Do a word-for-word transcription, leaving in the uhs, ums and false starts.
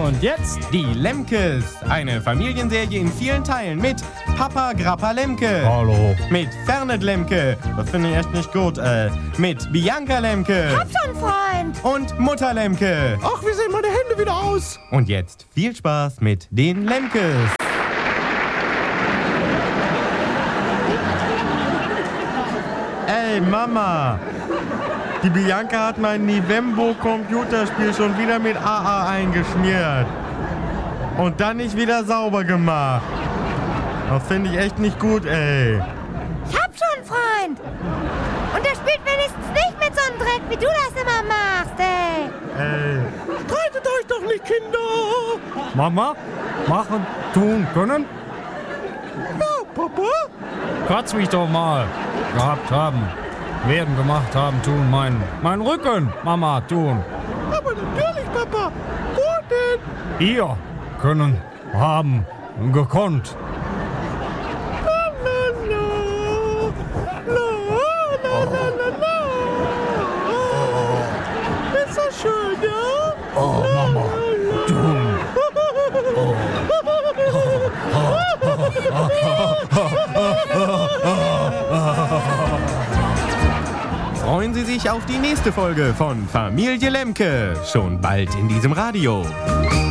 Und jetzt Die Lemkes, eine Familienserie in vielen Teilen mit Papa Grappa Lemke. Hallo. Mit Fernet Lemke, das finde ich echt nicht gut, äh, mit Bianca Lemke. Hab schon, Freund. Und Mutter Lemke. Ach, wie sehen meine Hände wieder aus? Und jetzt viel Spaß mit den Lemkes. Ey, Mama. Die Bianca hat mein Nivembo-Computerspiel schon wieder mit A A eingeschmiert. Und dann nicht wieder sauber gemacht. Das finde ich echt nicht gut, ey. Ich hab schon, Freund. Und er spielt wenigstens nicht mit so einem Dreck, wie du das immer machst, ey. Ey. Streitet euch doch nicht, Kinder. Mama, machen, tun, können? Ja, Papa. Kratz mich doch mal. Gehabt haben. Werden, gemacht haben, tun, meinen. Mein Rücken, Mama, tun. Aber natürlich, Papa. Wo denn? Ihr können, haben, gekonnt. La, la, la. La, la, la, la, la. Ist das schön, ja? Oh, Mama, tun. Freuen Sie sich auf die nächste Folge von Familie Lemke. Schon bald in diesem Radio.